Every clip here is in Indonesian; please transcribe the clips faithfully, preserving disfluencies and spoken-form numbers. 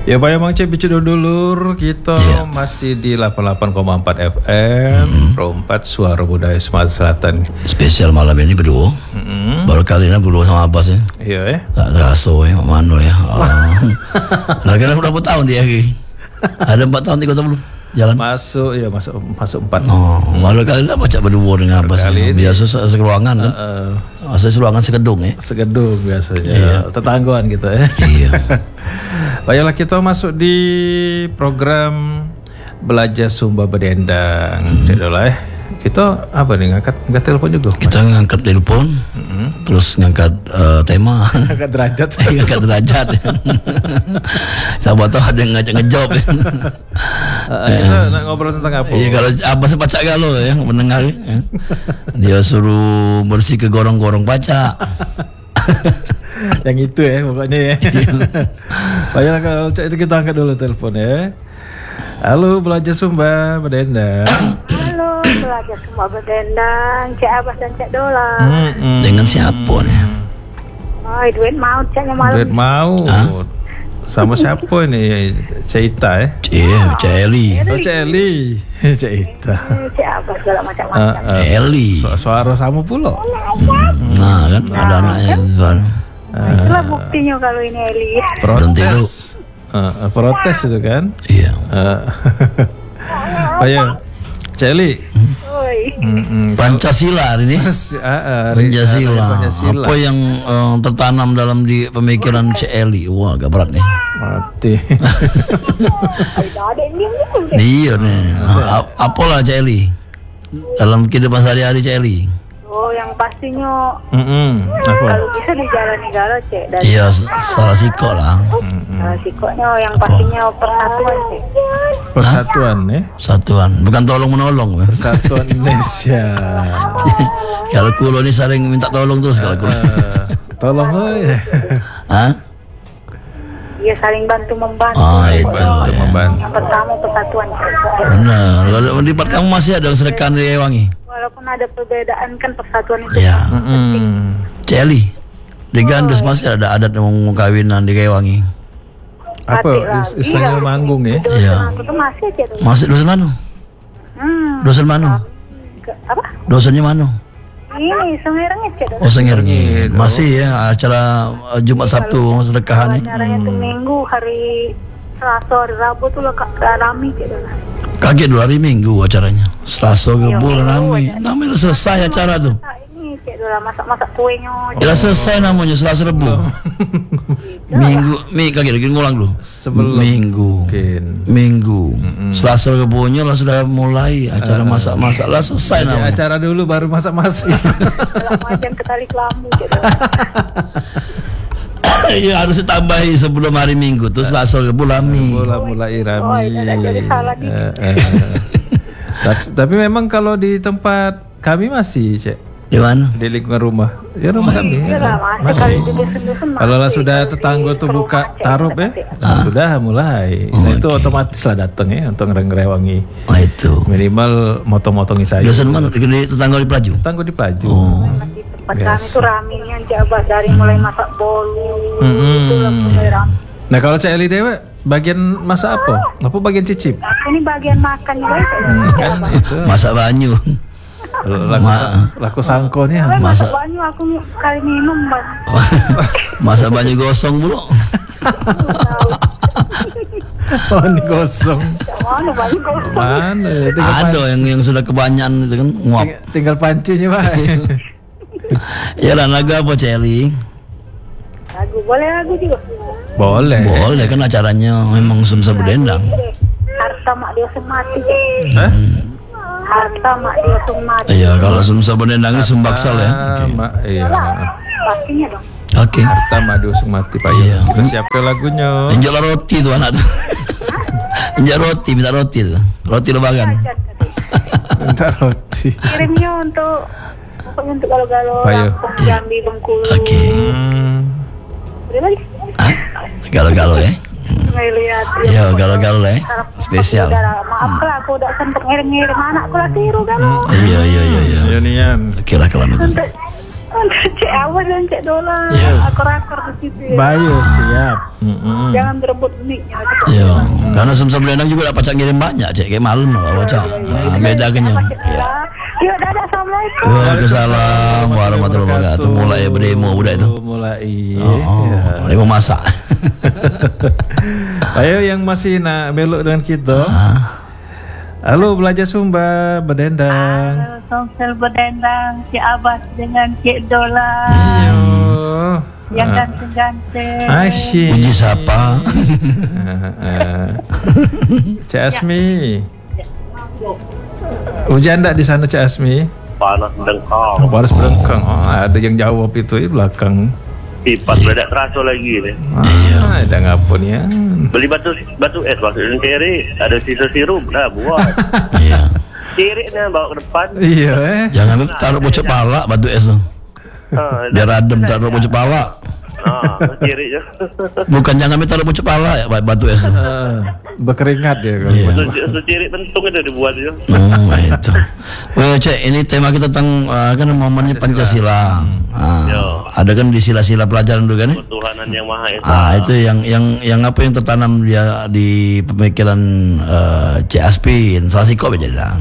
Ya Pak Emang Cek bicu dulur kita yeah. masih di delapan puluh delapan koma empat F M mm-hmm. Perempat Suara Budaya Sumatera Selatan. Spesial malam ini berdua. Mm-hmm. Baru kali ini berdua sama Abbas ya. Iya ya. Tak raso ya, mana ya. Nah kira berapa tahun dia lagi? Ada empat tahun tiga tahun belum? Jalan masuk ya masuk masuk empat. Oh, baru kali ini baca berdua dengan Abbas. Ya. Biasa sekeruangan kan. Uh, uh, sekeruangan sekedung ya. Sekedung biasanya. Iya. Tetangguan gitu ya. Iya. Baiklah kita masuk di program Belajar Sumba Bedendang. Hmm. Cek dulu ya. Kita apa nih ngangkat ngangkat telepon juga? Kita Mas? ngangkat telepon, mm-hmm. terus ngangkat uh, tema, ngangkat derajat, ngangkat derajat. Sahabat tahu ada yang ngajak ngejob. Ya. Uh, kita nak ngobrol tentang apa? Iya kalau apa sih pacak galau ya mendengar. Ya. Dia suruh bersih ke gorong-gorong pacak. Yang itu ya pokoknya ya. Baiklah kalau cek itu kita angkat dulu telepon ya. Halo Belajar Sumba Bedendang. Halo Belajar Sumba Bedendang, Cek Abbas dan Cek Dola. Hmm-hmm. Dengan siapa nih? Oh, duit mau Ceknya malam. Duit mau. Hah? Sama siapa ini? Cek Ita ya? Iya, Cek Eli. Oh Cek Eli. Cek Ita. Cek Abbas segala macam-macam. Uh, uh, Eli. Suara, suara sama pula. Nah kan nah, ada anaknya suara. Nah, itulah buktinya kalau ini Eli. Protes. Uh, uh, protes itu kan? Iya. Uh, oh ya, Cek Eli. Hmm. Pancasila hari ini. Pancasila. Apa yang uh, tertanam dalam di pemikiran Cek Eli? Wah, agak berat nih. Mati. Iya nih. Apalah Cek Eli? Dalam kehidupan sehari-hari Cek Eli? Oh, yang pastinya mm-hmm. kalau bisa dijalani galau Cek. Iya, salah sikok lah. Mm-hmm. Salah sikoknya yang pastinya persatuan Cek. Persatuan ya? Persatuan, bukan tolong menolong. Persatuan Indonesia. Kalau kulo ini sering minta tolong terus kalau kulo. Uh, tolong ya. Hah? Iya saling bantu membantu. Oh itu bantu ya. membantu. Yang pertama persatuan Cek. Benar. Kalau di tempat kamu masih ada sedekah di Wangi. Walaupun ada perbedaan kan persatuan itu. Iya. Mm-hmm. Cek Eli, di Gandus oh, masih ada adat mau kawinan di Wangi. Apa istilahnya iya, manggung ya? Iya. Masih aja tuh. Masih dosen mana? Hmm. Dosen mana? Apa? Dosennya mana? Ini Sengerengit Cek. Oh Sengerengit. Masih ya acara Jumat Sabtu sedekahan ini. Acaranya tuh Minggu hari Selasa hari Rabu tuh rame Cek. Kaget dua hari Minggu acaranya. Selasa ke bulan rame. Namanya selesai acara tuh. Ini Cek Dola masak-masak kuenya. Ya selesai namanya Selasa Rebu. Minggu, mi kaget lagi ngulang dulu. Sebelum Minggu, mungkin. Minggu, mm-hmm. Selasa Rebunya lah sudah mulai acara uh, masak-masak lah selesai namanya. Acara dulu baru masak-masak. Macam ketali kelamu gitu. Iya harus ditambahi sebelum hari Minggu tuh Selasa Rebu rami. Mulai mulai rami. Oh, jadi salah nih. Uh, uh. Tapi memang kalau di tempat kami masih Cek. Di mana? Di lingkungan rumah. Ya rumah kami. Ya, ya. masih. Kalau lah sudah tetangga tuh buka tarup ya, nah, sudah mulai. Oh, nah, okay. itu otomatis lah datang ya untuk ngerewangi. Oh itu. Minimal motong-motongi sayur. Dosen mana? Di tetangga di Pelaju. Tetangga di Pelaju. Oh. Tempat yes. Kami tuh raminya Jabat dari hmm. mulai masak bolu. Hmm. Itu lah mulai rame. Nah kalau Cek Eli Dewa bagian masak apa? Apa bagian cicip? Ini bagian makan juga. Hmm, kan itu. Masak banyu. Laku, Ma- laku sangkonya masak banyu aku kali minum Bang. Masak banyu gosong bro. Oh ini gosong. Mana banyu gosong? Mana? Ada yang yang sudah kebanyakan itu kan nguap. Tinggal, tinggal pancinya Pak. Ya lah lagu apa Cek Eli? Lagu boleh lagu juga. Boleh. Boleh kan acaranya memang Sumba Bedendang. Harta mak dia semati. Hah? Harta mak dia semati. Iya kalau Sumba Bedendang itu Sumbaksal ya. Okay. Ma- iya. Pastinya dong. Oke. Okay. Harta madu semati Pak. Iya. Kita siapkan lagunya. Injak roti tuh anak tuh. Injak roti, minta roti tuh. Roti lebaran. Minta roti. Kirimnya untuk pokoknya untuk galau-galau Lampung, Jambi, Bengkulu. Oke. Okay. Hmm. Udah lagi? Galau-galau ya. Ngeliat. Ya galau-galau ya. Spesial. Maaf lah aku udah sempat ngirim-ngirim anakku lah tiru kan. Iya iya iya iya. Iya nian. Oke lah kalau itu. Cek Awas dan Cek Dola. Akor-akor di situ ya. Bayu siap. Mm-mm. Jangan berebut mic-nya. Iya. Karena Sumsel Belendang juga dapat cak ngirim banyak, cek kayak malam loh, baca. Nah, beda kan ya. Yuk, dadah, assalamualaikum. Waalaikumsalam warahmatullahi wabarakatuh. Mulai ya berdemo budak itu. Mulai. Oh, oh. Dia mau masak. Ayo yang masih nak belok dengan kita. Ah. Halo belajar Sumba Bedendang. Halo, Sumsel Bedendang, Cik Abbas dengan Cik Dola. Iyo. Yang ganteng-ganteng. Asyik. Puji siapa? Cik Asmi. Hujan tak di sana Cik Asmi? Panas berdengkang. Oh, panas berdengkang. Oh, ada yang jawab itu di belakang. Pipas beda terasa lagi nih. Ah, ada ngapun ya. Beli batu batu es maksudnya kiri, ada sisa sirup dah buat. Iya. Kiri nih bawa ke depan. Iya eh. Jangan taruh bocor pala batu es tuh. Ah, Biar adem taruh bocor pala. ah, kiri je. Bukan jangan taruh bocor pala ya batu es. Uh, berkeringat dia kalau Iya. macam. Su kiri bentung itu dibuat je. Oh, itu. Well, Cek, ini tema kita tentang uh, kan momennya Pancasila. Ah, ada kan di sila-sila pelajaran dulu kan? Ya? Ketuhanan yang Maha Esa. Ah, itu yang yang yang apa yang tertanam dia di pemikiran uh, Cik Aspin, salah siko beda lah.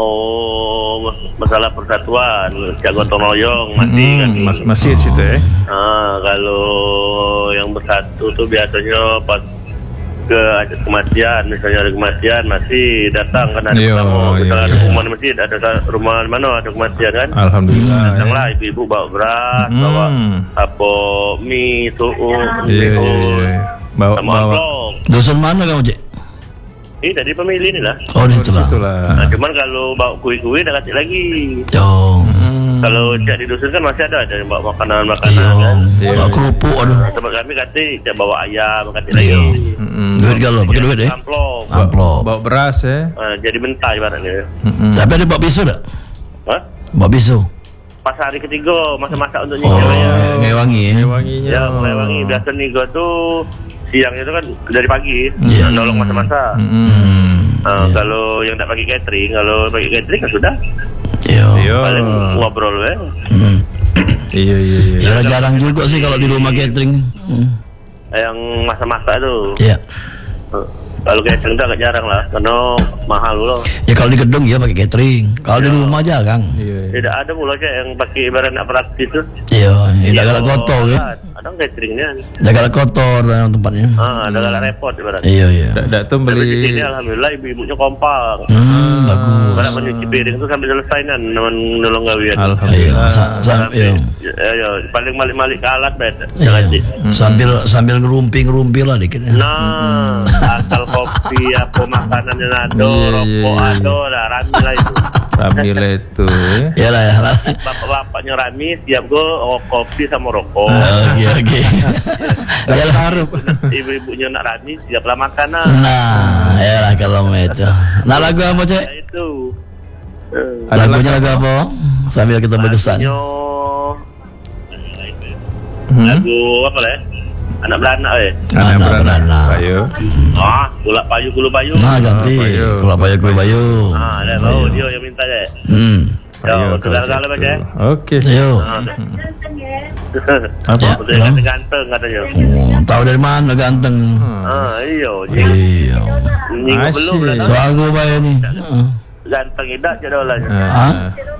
Oh, masalah persatuan, Cak Gotong Royong masih Hmm, kan. mas masih situ eh. Ah, kalau yang bersatu tuh biasanya pas ke ada kematian, misalnya ada kematian masih datang kan ada Yo, pertama, misalnya iya, ada iya. rumah di masjid, ada sa- rumah di mana ada kematian kan. Alhamdulillah. Datanglah ibu-ibu bawa beras, Hmm. bawa apa mie, suuk, Iya, iya, bihun, iya. Bawa sama bawa. amplop. Dusun mana kamu, Cik? Eh, dari pemilih ni lah. Oh, di situ lah. Itulah. Nah, cuman kalau bawa kue-kue dah kasih lagi. Oh. Hmm. Kalau Cak di dusun kan masih ada ada yang bawa makanan-makanan kan. Iya. Bawa kerupuk aduh. Nah, tempat kami kata Cak bawa ayam, kata lagi. Iya. Mm-mm. Duit galau, pakai duit eh? Amplop. Amplop. Bawa beras ya. Ah, jadi mentah ibaratnya. Mm-mm. Tapi ada bawa bisu tak? Hah? Bawa bisu. Pas hari ketiga masak-masak untuk Oh, nyicil ya. ngewangi ya. Wanginya. Ya, mulai wangi. Biasa nih gua tuh siang itu kan dari pagi, Iya. nolong masak-masak. Mm-mm. Hmm. Ah, kalau yang tak pakai catering, kalau pakai catering kan sudah. Iya. Iya. Paling ngobrol ya. Hmm. Iya iya iya. Ya jarang juga sih kalau di rumah catering. Hmm. Yang masak-masak tuh. Iya. Ah, kalau catering tuh agak jarang lah, karena mahal loh. Ya kalau di gedung ya pakai catering. Kalau di rumah jarang. Iya. Iya. Tidak ada pula Cak yang pakai ibarat nak praktis tuh. Iya, ya galak kotor ya. Ada cateringnya. Jaga kotor dalam tempatnya. Ah, ada galak repot ibarat. Iya, iya. Dak dak tuh Tapi di sini beli. alhamdulillah ibu-ibunya kompak. Hmm, bagus. Kalau mencuci piring itu sambil selesai kan, nolong gawian. Iya, Alhamdulillah. sa- sa- iya. Ya, ya, paling malik-malik ke alat bet. Iya. Jangan sih. Sambil sambil ngerumpi-ngerumpi lah dikit. ya. Nah, asal kopi apa makanannya ada, Iya, iya, rokok iya. ada, lah rami lah itu. Ramil itu ya. Ya lah ya lah. Bapak-bapaknya rami, siap gue oh, kopi sama rokok. Oke oke. Ya lah. Ibu-ibunya nak rami, siaplah makanan. Nah, ya lah kalau itu. Nah lagu apa Cek? Ya itu. Eh, Ada Lagunya lagu apa? Sambil kita berkesan. lagunya Hmm. lagu apa lah? ya? Anak beranak eh. Anak Anak beranak. beranak. Ayo. Ah, gulak payu gulu payu. Nah ganti. Bayu. Kalau bayu kalau bayu. Ah, ada tahu dia yang minta deh. Hmm. Ya, Ayo, untuk kalau segala gitu. baca. Oke. Ayo. Ah, Apa? Ya. udah ganteng-ganteng katanya. Oh, tahu dari mana ganteng? Ah, iya, Iya. nyinggung Asyik. belum lah. So aku bayar nih. Heeh. Ganteng idak je dah lah. Hah?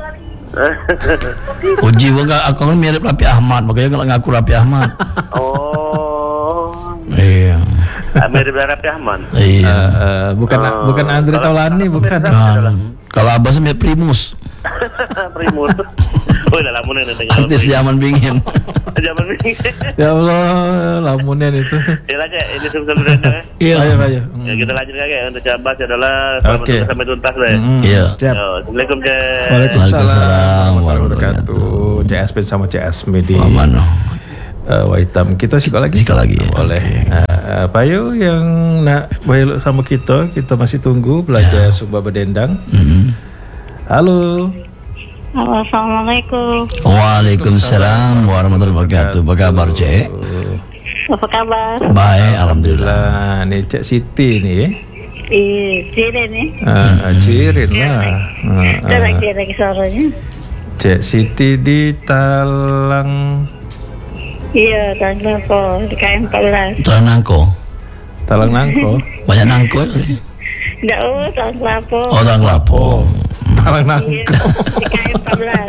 Uji gua enggak aku kan mirip Raffi Ahmad, makanya kalau ngaku Raffi Ahmad. Oh, Iya. mirip Raffi Ahmad. Iya. Eh, eh, bukan Oh. bukan Andre Kalau- Taulani bukan. Kan. Kalau abah sih mirip Primus. Primus. Oh, dah lama nih dengar. Artis zaman bingin. Zaman ini. Ya Allah, lamunan itu. Ya lah, Cak, ini sebelum ya. Iya. Ayo ayo. Ya, kita lanjut lagi untuk cabas adalah selamat Oke. tugas sampai tuntas deh. Mm, Iya. Siap. Yo, Assalamualaikum, Cak. Waalaikumsalam Waalaikumsalam warahmatullahi wabarakatuh. C S P sama C S M di Mana? uh, Waitam. Kita sikap lagi. Sikap lagi. Boleh. Uh, Pak Yu yang nak bayar sama kita, kita masih tunggu belajar Sumba Bedendang. Hmm. Halo. Halo, assalamualaikum. Waalaikumsalam warahmatullahi wabarakatuh. Apa kabar Cek? Apa kabar? Baik, alhamdulillah. Lah, nih Cek Siti nih. Ih, Cire nih. Uh, Cirin lah. Uh, Ada lagi lagi suaranya. Cek Siti di Talang. Iya, Talang Nangko di K M empat belas. Talang Nangko. Talang Nangko. Banyak nangko. Enggak, oh, Talang Lapo. Oh, Talang Lapo. Talang Nangko. Iya, di K M empat belas.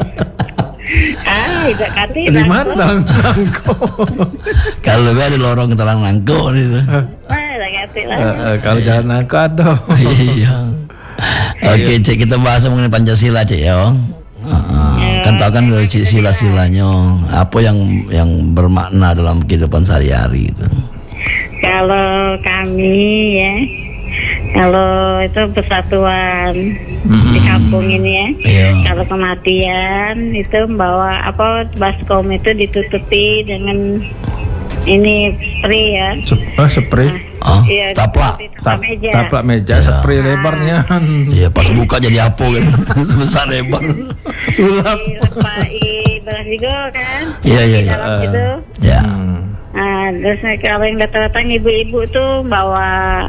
Ah, tidak kati. Di mana Talang Nangko? Kalau lebih ada lorong ke Talang Nangko itu. Ah, tidak kati lah. Uh, kalau jalan Nangko ada. Iya. Oke, Cek, kita bahas mengenai Pancasila, Cek ya. Uh, kan tahu kan dari sila-silanya apa yang yang bermakna dalam kehidupan sehari-hari itu. Kalau kami ya, kalau itu persatuan mm-hmm. di kampung ini ya. Iya. Kalau kematian itu membawa apa baskom itu ditutupi dengan ini spray ya. Oh, spray. Oh, Iya, taplak. taplak meja. Taplak meja, Ya. spray lebarnya. Iya, pas buka jadi apa kan? Sebesar lebar. Sulap. Dilepai beras juga kan. Iya, iya, Di iya. dalam gitu. Ya. Hmm. Nah, terus kalau yang datang-datang ibu-ibu tuh bawa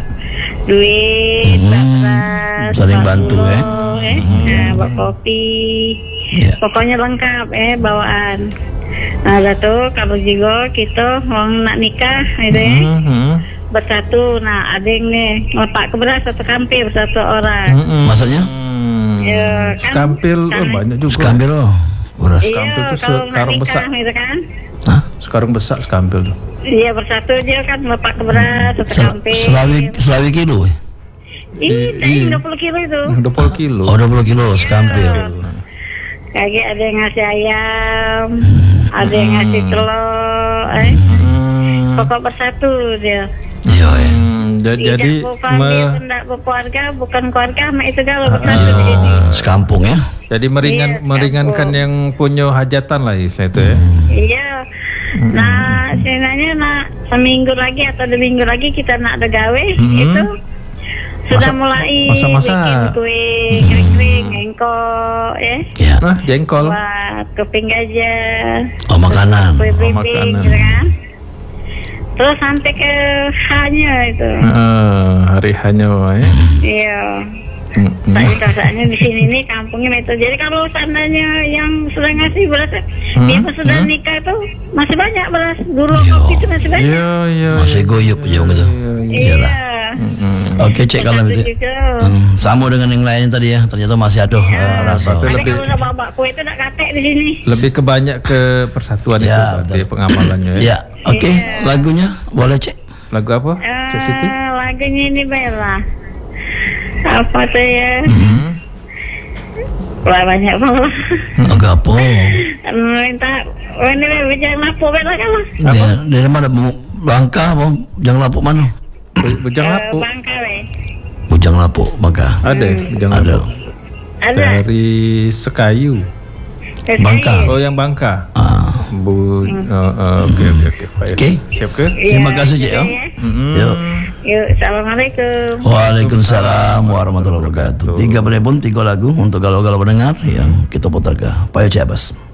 duit, Hmm, beras, saling bawa bantu, gula, eh. eh. Nah, bawa kopi, Ya. pokoknya lengkap eh bawaan. Nah, lalu kalau juga kita orang nak nikah, gitu ya, Mhm. bersatu. Nah, ada yang nih ngelepak ke beras satu kampir satu orang. Mhm. Maksudnya? Hmm. Ya, kan, Sekampil, oh, kan. banyak juga. Sekambil loh. Beras. Iya, Sekampil tuh kalau nak sekarang nikah, besar. gitu kan. Hah? Sekarang besar sekampil tuh. Iya, bersatu aja kan ngelepak ke beras satu Sel- kampir. Selawi Selawi kilo. eh? Ih, Iya. dua puluh kilo itu. dua puluh kilo. Oh, dua puluh kilo sekampil. Kayak ada yang ngasih ayam, ada yang ngasih telur, eh. Hmm. Pokok bersatu dia. Iya, ya. Hmm, ja- Tidak jadi bukan me- dia tidak berkeluarga, bukan keluarga, mak itu kalau bersatu di sini. Oh, sekampung ya. jadi meringan Iya, meringankan sekampung. yang punya hajatan lah istilah itu ya. Iya. Nah, sebenarnya nak seminggu lagi atau dua minggu lagi kita nak ada gawe Hmm. itu sudah Masa- mulai masa-masa. bikin kue kering-kering, engkol, ya. Ya. Nah, jengkol. Buat keping gajah. Oh, makanan. Kue Oh, belimbing makanan. gitu kan. Terus sampai ke H-nya itu. Eh, hari hanya ya. Iya. Hmm. Tapi rasanya di sini nih kampungnya itu. Jadi kalau seandainya yang sudah ngasih beras, Hmm, dia pas sudah hmm. nikah itu masih banyak beras. Dulu Iya. kopi itu masih banyak. Iya, iya. Masih goyup aja gitu. Iya. Iyalah. Oke, Cek, kalau Bersatu begitu. juga. Hmm, sama dengan yang lain tadi ya. Ternyata masih ada eh, rasa. Berarti Ada lebih- kalau udah bawa kue itu nak katek di sini. Lebih ke banyak ke persatuan itu Ya, berarti betul. pengamalannya ya. Ya, oke. Iya. Lagunya boleh, Cek. Lagu apa? Cek Siti? Eh, lagunya ini Bella. Apa tuh ya? Hmm. Wah, banyak banget. Oh, gapo. Minta ini jangan lapo Bella kan lah. Dari, dari mana? Bu- Bangka apa? Bujang Lapuk mana? Bu- Bujang Eh, Lapuk. Bangka weh. Bujang Lapuk, Bangka. Ada ya, Bujang Ada. Lapuk. Ada. Dari Sekayu. Bangka. Oh, yang Bangka. Ah, Bu, oh, oh, oke oke oke. Baik. Oke. Siap ke? Terima kasih, Cek ya. Mm-mm. Yuk. Yuk, assalamualaikum. Waalaikumsalam warahmatullahi wabarakatuh. Tiga penelpon, tiga lagu untuk galau-galau pendengar yang kita putarkan. Pak Yoce Abbas.